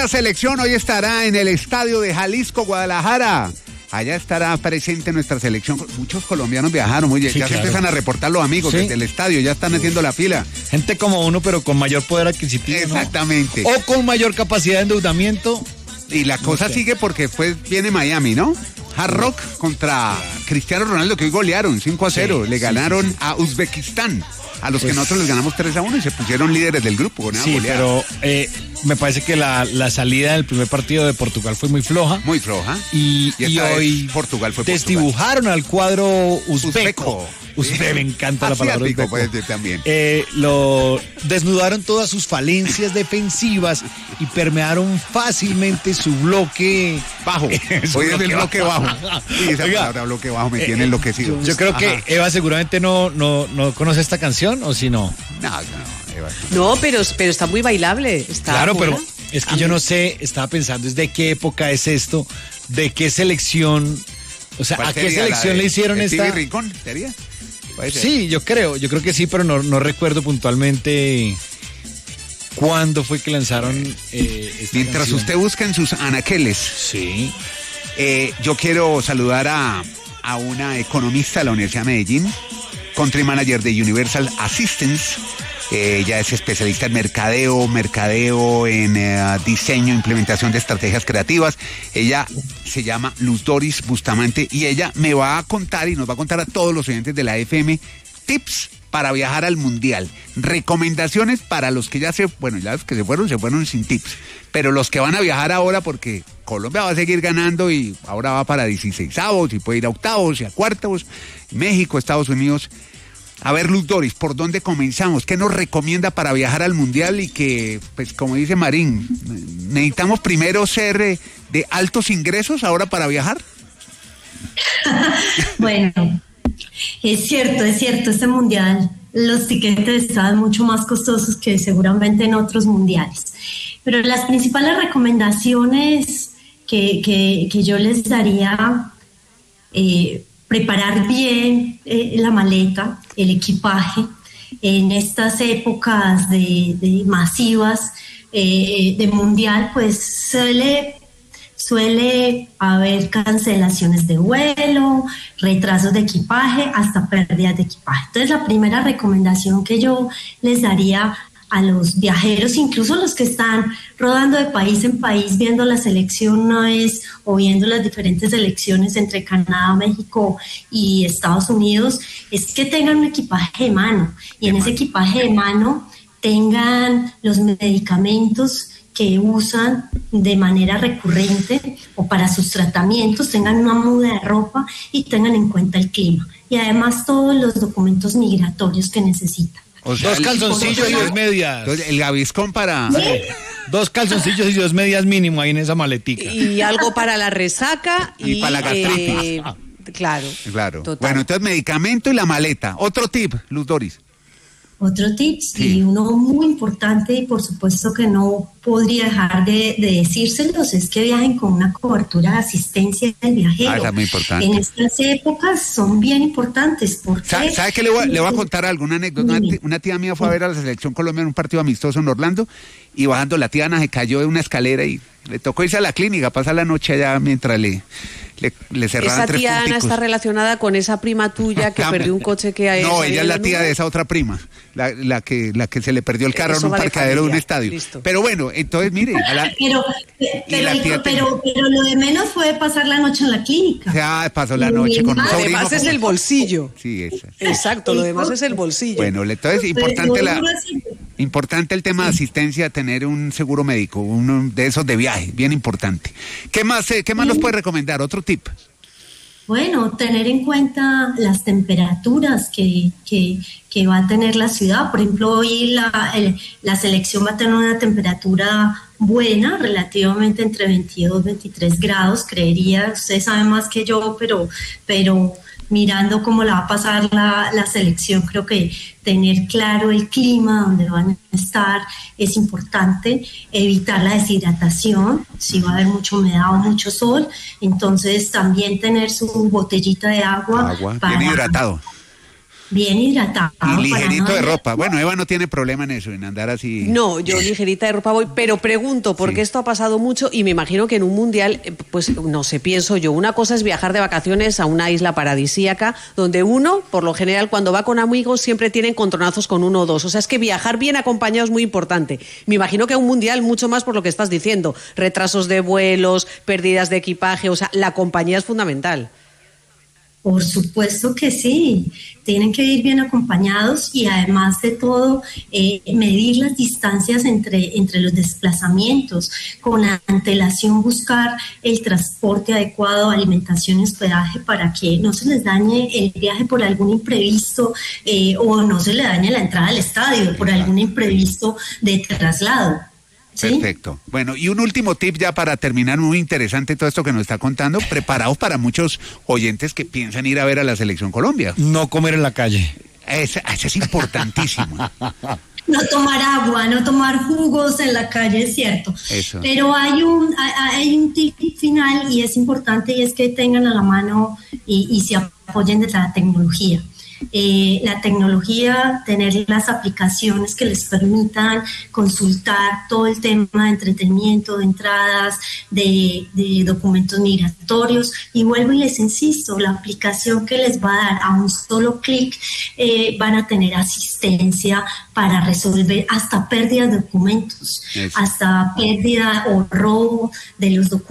la selección hoy estará en el estadio de Jalisco, Guadalajara. Allá estará presente nuestra selección. Muchos colombianos viajaron, muy bien. Sí, ya claro. Se empiezan a reportar los amigos desde el estadio, ya están haciendo la fila. Gente como uno, pero con mayor poder adquisitivo. Exactamente. ¿No? O con mayor capacidad de endeudamiento. Y la cosa sigue porque después viene Miami, ¿no? Hard Rock contra Cristiano Ronaldo, que hoy golearon 5-0. Le ganaron a Uzbekistán, a los que nosotros les ganamos 3-1 y se pusieron líderes del grupo. Pero me parece que la salida del primer partido de Portugal fue muy floja. Muy floja. Y hoy Portugal fue desdibujaron al cuadro uzbeco. Usted me encanta la palabra uzbeco. Puede ser también. Lo desnudaron todas sus falencias defensivas y permearon fácilmente su bloque bajo. Hoy es el bloque bajo. Sí, esa palabra bloque bajo me tiene enloquecido. Yo creo que Eva seguramente no conoce esta canción, ¿o si no? No, Eva. No, pero está muy bailable. Claro, pero es que yo no sé, estaba pensando, ¿es de qué época es esto? ¿De qué selección? O sea, ¿a qué selección le hicieron esta? ¿TV Rincón sería? Sí, yo creo que sí, pero no recuerdo puntualmente cuándo fue que lanzaron esta Mientras canción. Usted busca en sus anaqueles. Sí. Yo quiero saludar a una economista de la Universidad de Medellín, country manager de Universal Assistance. Ella es especialista en mercadeo, en diseño, implementación de estrategias creativas. Ella se llama Luz Doris Bustamante y ella me va a contar y nos va a contar a todos los oyentes de la FM tips para viajar al Mundial. Recomendaciones para los que ya los que se fueron sin tips. Pero los que van a viajar ahora, porque Colombia va a seguir ganando y ahora va para 16avos y puede ir a octavos y a cuartos. México, Estados Unidos. A ver, Luz Doris, ¿por dónde comenzamos? ¿Qué nos recomienda para viajar al Mundial? Y que, pues, como dice Marín, ¿necesitamos primero ser de altos ingresos ahora para viajar? Bueno, es cierto, este Mundial, los tiquetes estaban mucho más costosos que seguramente en otros mundiales. Pero las principales recomendaciones que yo les daría... preparar bien la maleta, el equipaje, en estas épocas de masivas de mundial, pues suele haber cancelaciones de vuelo, retrasos de equipaje, hasta pérdidas de equipaje. Entonces, la primera recomendación que yo les daría a los viajeros, incluso los que están rodando de país en país, viendo la selección una vez o viendo las diferentes selecciones entre Canadá, México y Estados Unidos, es que tengan un equipaje de mano y en ese equipaje de mano tengan los medicamentos que usan de manera recurrente o para sus tratamientos, tengan una muda de ropa y tengan en cuenta el clima y además todos los documentos migratorios que necesitan. O sea, 2 calzoncillos y 2 medias. El gaviscón para... 2 calzoncillos y 2 medias mínimo ahí en esa maletica. Y algo para la resaca y para la gastritis. Claro. Total. Bueno, entonces medicamento y la maleta. Otro tip, Luz Doris. Otro tip, y uno muy importante y por supuesto que no podría dejar de decírselos, es que viajen con una cobertura de asistencia del viajero. Es muy importante. En estas épocas son bien importantes. ¿Sabe qué le voy a contar alguna anécdota? Una tía mía fue a ver a la selección colombiana en un partido amistoso en Orlando y bajando la tía Ana se cayó de una escalera y le tocó irse a la clínica, pasar la noche allá mientras le cerraban 3 punticos. Esa tía Ana está relacionada con esa prima tuya que perdió un coche que hay. No, ella es la tía de esa otra prima, la que se le perdió el carro en un parqueadero de un estadio. Listo. Pero bueno, entonces mire. Pero lo de menos fue pasar la noche en la clínica. Ya pasó la noche con un sobrino. Lo demás es el bolsillo. Sí, eso. Exacto, lo demás es el bolsillo. Bueno, entonces importante el tema de asistencia, tener un seguro médico, uno de esos de viaje, bien importante. ¿Qué más nos puede recomendar? Otro tip. Bueno, tener en cuenta las temperaturas que va a tener la ciudad. Por ejemplo, hoy la selección va a tener una temperatura buena, relativamente entre 22 y 23 grados, creería. Usted sabe más que yo, pero mirando cómo la va a pasar la selección, creo que tener claro el clima donde van a estar es importante, evitar la deshidratación, si va a haber mucha humedad o mucho sol, entonces también tener su botellita de agua bien hidratado. bien hidratado. Y ligerito de ropa. Bueno, Eva no tiene problema en eso, en andar así. No, yo ligerita de ropa voy, pero pregunto, porque esto ha pasado mucho y me imagino que en un mundial, pues no sé, pienso yo, una cosa es viajar de vacaciones a una isla paradisíaca, donde uno, por lo general, cuando va con amigos, siempre tiene encontronazos con uno o dos. O sea, es que viajar bien acompañado es muy importante. Me imagino que un mundial mucho más por lo que estás diciendo. Retrasos de vuelos, pérdidas de equipaje, o sea, la compañía es fundamental. Por supuesto que sí, tienen que ir bien acompañados y además de todo medir las distancias entre los desplazamientos, con antelación buscar el transporte adecuado, alimentación y hospedaje para que no se les dañe el viaje por algún imprevisto o no se le dañe la entrada al estadio por algún imprevisto de traslado. ¿Sí? Perfecto. Bueno, y un último tip ya para terminar, muy interesante todo esto que nos está contando, preparados para muchos oyentes que piensan ir a ver a la Selección Colombia. No comer en la calle. Eso es importantísimo. No tomar agua, no tomar jugos en la calle, es cierto. Eso. Pero hay un tip final y es importante, y es que tengan a la mano y se apoyen de la tecnología. La tecnología, tener las aplicaciones que les permitan consultar todo el tema de entretenimiento, de entradas, de documentos migratorios, y vuelvo y les insisto, la aplicación que les va a dar a un solo clic van a tener asistencia para resolver hasta pérdida de documentos, hasta pérdida o robo de los documentos.